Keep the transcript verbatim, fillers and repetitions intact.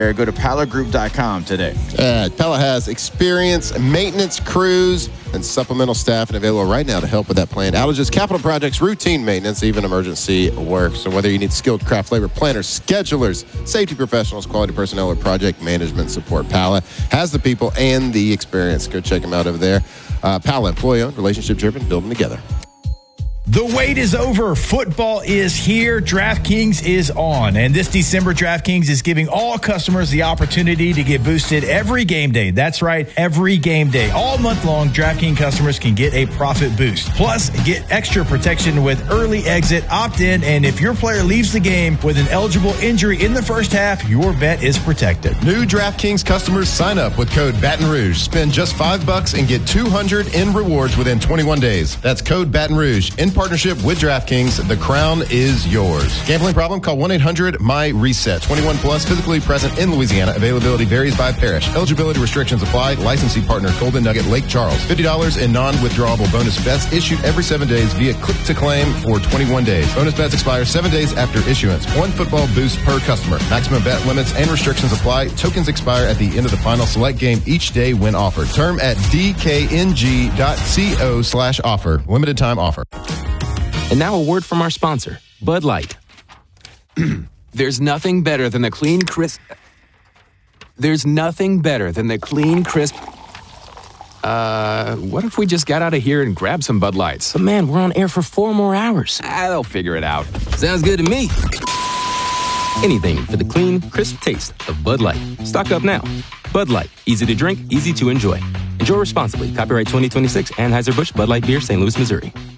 Go to Pella Group dot com today. Uh, Pella has experienced maintenance crews and supplemental staff and available right now to help with that planned outages, capital projects, routine maintenance, even emergency work. So whether you need skilled craft labor planners, schedulers, safety professionals, quality personnel, or project management support, Pella has the people and the experience. Go check them out over there. Uh, Pella, employee-owned, relationship-driven, building together. The wait is over. Football is here. DraftKings is on. And this December, DraftKings is giving all customers the opportunity to get boosted every game day. That's right, every game day. All month long, DraftKings customers can get a profit boost. Plus, get extra protection with early exit, opt-in, and if your player leaves the game with an eligible injury in the first half, your bet is protected. New DraftKings customers sign up with code Baton Rouge. Spend just five bucks and get two hundred in rewards within twenty-one days. That's code Baton Rouge. In partnership with DraftKings, the crown is yours. Gambling problem? Call one eight hundred M Y reset. twenty-one plus, physically present in Louisiana. Availability varies by parish. Eligibility restrictions apply. Licensee partner Golden Nugget Lake Charles. fifty dollars in non-withdrawable bonus bets issued every seven days via click-to-claim for twenty-one days. Bonus bets expire seven days after issuance. One football boost per customer. Maximum bet limits and restrictions apply. Tokens expire at the end of the final select game each day when offered. Term at dkng.co slash offer. Limited time offer. And now a word from our sponsor, Bud Light. There's nothing better than the clean, crisp... There's nothing better than the clean, crisp... Uh, what if we just got out of here and grabbed some Bud Lights? But man, we're on air for four more hours. Ah, they'll figure it out. Sounds good to me. Anything for the clean, crisp taste of Bud Light. Stock up now. Bud Light. Easy to drink, easy to enjoy. Enjoy responsibly. Copyright twenty twenty-six, Anheuser-Busch Bud Light Beer, Saint Louis, Missouri.